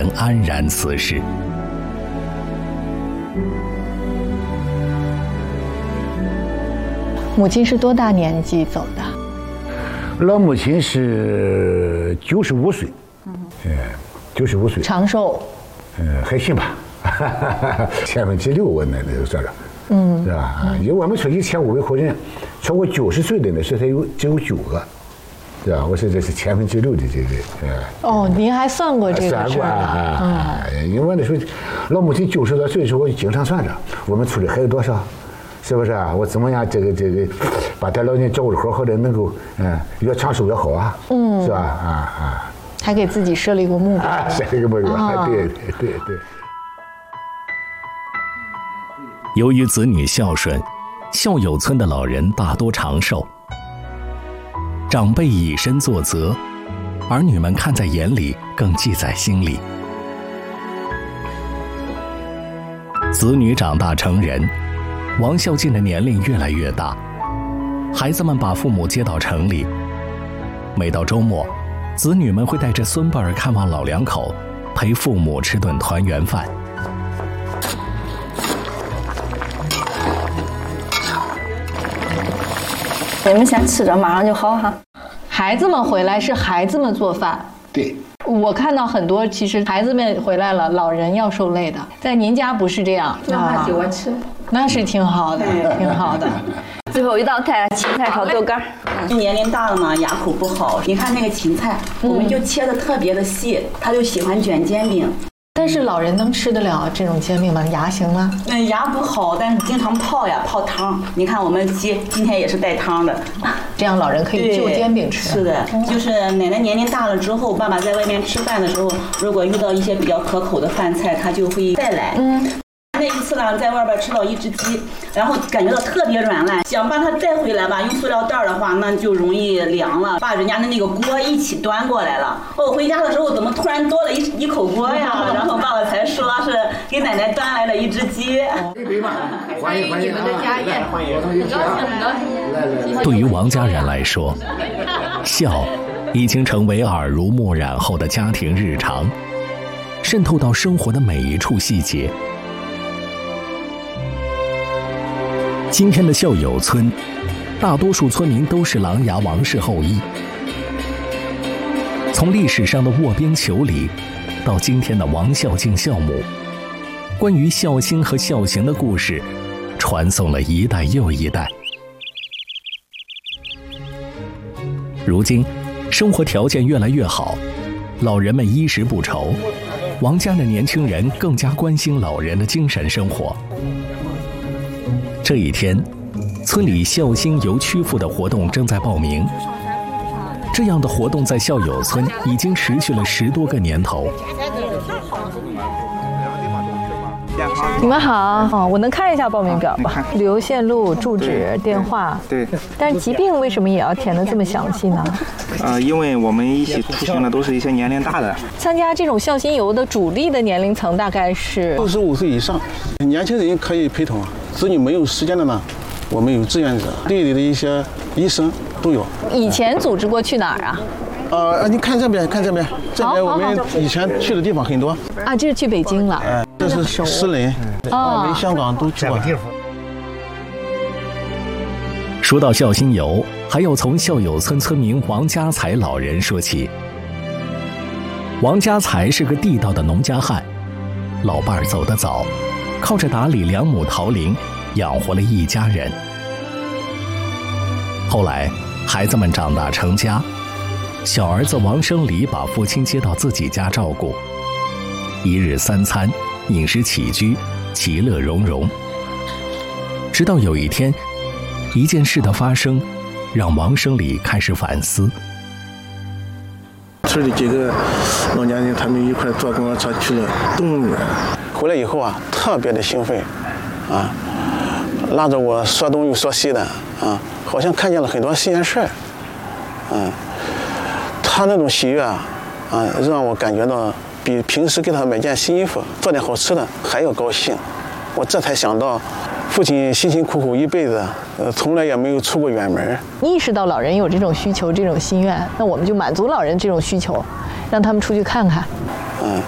安然辞世。 母亲是多大年纪走的？ 老母亲是95岁，95岁， 长寿， 还行吧，千分之6我那就说着，是吧？因为我们村1500户人，超过90岁的呢，是才只有9个，是吧？我说这是6%的这个， 哦，您还算过这个算过事儿啊？因为我那时候老母亲90多岁的时候，我就经常算着我们村里还有多少。是不是啊？我怎么样？这个，把他老人照顾好，或者能够，越长寿越好啊，是吧？ 还给自己设立过目标， 设立个目标，对。 由于子女孝顺，孝友村的老人大多长寿。长辈以身作则，儿女们看在眼里，更记在心里。子女长大成人。王孝敬的年龄越来越大，孩子们把父母接到城里。每到周末，子女们会带着孙辈儿看望老两口，陪父母吃顿团圆饭。 你们先吃着，马上就好哈。 孩子们回来是孩子们做饭。 对。 我看到很多，其实孩子们回来了，老人要受累的。在您家不是这样， 让他给我吃， 那是挺好的，挺好的。 最后一道菜，芹菜炒豆干。 年龄大了嘛，牙口不好。你看那个芹菜，我们就切的特别的细，他就喜欢卷煎饼。 但是老人能吃得了这种煎饼吗？牙行吗？ 牙不好，但是经常泡汤。你看我们今天也是带汤的， 这样老人可以就煎饼吃。 是的，就是奶奶年龄大了之后，爸爸在外面吃饭的时候，如果遇到一些比较可口的饭菜，他就会再来。那一次呢，在外边吃到一只鸡，然后感觉到特别软烂，想把它带回来吧，用塑料袋的话，那就容易凉了，把人家的那个锅一起端过来了。我回家的时候怎么突然多了一口锅呀？然后爸爸才说是给奶奶端来了一只鸡。 欢迎你们的家宴，很高兴。 对于王家人来说，孝已经成为耳濡目染后的家庭日常，渗透到生活的每一处细节。今天的孝友村，大多数村民都是琅琊王氏后裔。从历史上的卧冰求鲤，到今天的王孝敬孝母，关于孝心和孝行的故事，传颂了一代又一代。如今，生活条件越来越好，老人们衣食不愁，王家的年轻人更加关心老人的精神生活。这一天，村里孝心游曲阜的活动正在报名。这样的活动在孝友村已经持续了10多个年头。 你们好，我能看一下报名表吧？旅游线路、住址、电话。 对。 但是疾病为什么也要填得这么详细呢？ 因为我们一起出行的都是一些年龄大的。 参加这种孝心游的主力的年龄层大概是 65岁以上，年轻人可以陪同，子女没有时间的呢，我们有志愿者，队里的一些医生都有。 以前组织过去哪儿啊？ 你看这边，这边我们以前去的地方很多。 啊，这是去北京了。 这是石林、澳门、香港都去过。 说到孝心游，还要从孝友村村民王家才老人说起。王家才是个地道的农家汉，老伴儿走得早，靠着打理2亩桃林，养活了一家人。后来，孩子们长大成家，小儿子王生礼把父亲接到自己家照顾，一日3餐，饮食起居，其乐融融。直到有一天，一件事的发生，让王生礼开始反思。 村里几个老年人，他们一块坐公交车去了动物园，回来以后啊，特别的兴奋，拉着我说东又说西的，好像看见了很多新鲜事儿，他那种喜悦让我感觉到比平时给他买件新衣服、做点好吃的还要高兴。我这才想到，父亲辛辛苦苦一辈子，从来也没有出过远门。 意识到老人有这种需求、这种心愿，那我们就满足老人这种需求，让他们出去看看。